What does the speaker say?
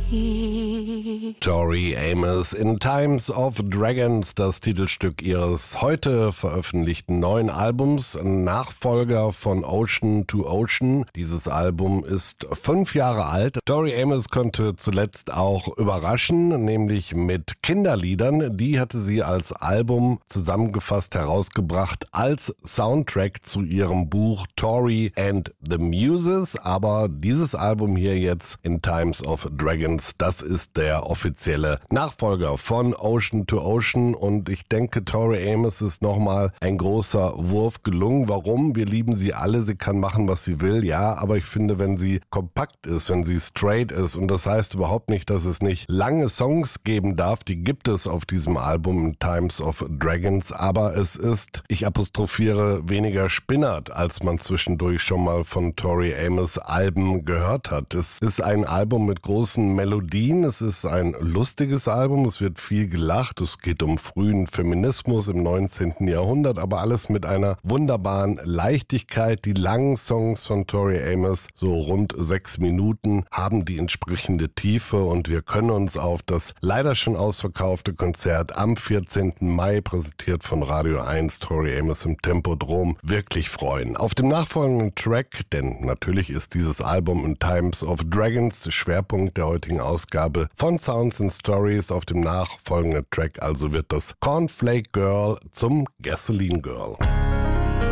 Tori Amos in Times of Dragons, das Titelstück ihres heute veröffentlichten neuen Albums, Nachfolger von Ocean to Ocean. Dieses Album ist 5 Jahre alt. Tori Amos konnte zuletzt auch überraschen, nämlich mit Kinderliedern. Die hatte sie als Album zusammengefasst herausgebracht als Soundtrack zu ihrem Buch Tori and the Muses. Aber dieses Album hier jetzt in Times of Dragons, das ist der offizielle Nachfolger von Ocean to Ocean und ich denke, Tori Amos ist nochmal ein großer Wurf gelungen. Warum? Wir lieben sie alle, sie kann machen, was sie will, ja, aber ich finde, wenn sie kompakt ist, wenn sie straight ist und das heißt überhaupt nicht, dass es nicht lange Songs geben darf, die gibt es auf diesem Album Times of Dragons, aber es ist, ich apostrophiere, weniger spinnert, als man zwischendurch schon mal von Tori Amos Alben gehört hat. Es ist ein Album mit großen Melodien, es ist ein lustiges Album, es wird viel gelacht, es geht um frühen Feminismus im 19. Jahrhundert, aber alles mit einer wunderbaren Leichtigkeit. Die langen Songs von Tori Amos, so rund 6 Minuten, haben die entsprechende Tiefe und wir können uns auf das leider schon ausverkaufte Konzert am 14. Mai, präsentiert von Radio 1, Tori Amos im Tempodrom, wirklich freuen. Auf dem nachfolgenden Track, denn natürlich ist dieses Album in Times of Dragons der Schwerpunkt der heutigen Ausgabe von Sounds and Stories, auf dem nachfolgenden Track also wird das Cornflake Girl zum Gasoline Girl.